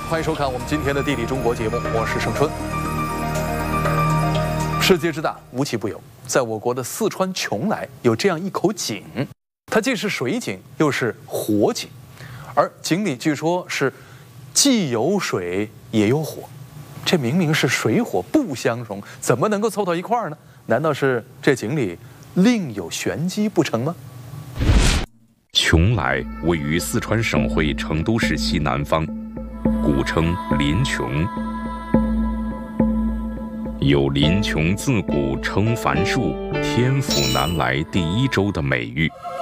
欢迎收看我们今天的《地理中国》节目，我是盛春。世界之大，无奇不有，在我国的四川邛崃有这样一口井，它既是水井，又是火井，而井里据说是既有水也有火，这明明是水火不相容，怎么能够凑到一块儿呢？难道是这井里另有玄机不成吗？ 邛崃位于四川省会成都市西南方，古称临邛，有临邛自古称凡树，天府南来第一州的美誉。